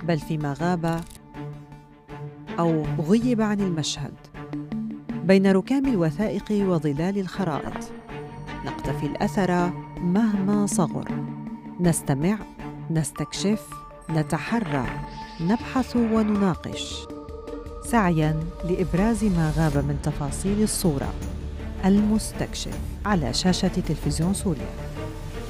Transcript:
بل فيما غاب أو غيب عن المشهد. بين ركام الوثائق وظلال الخرائط نقتفي الأثر مهما صغر، نستمع، نستكشف، نتحرى، نبحث ونناقش، سعياً لإبراز ما غاب من تفاصيل الصورة. المستكشف على شاشة تلفزيون سوريا.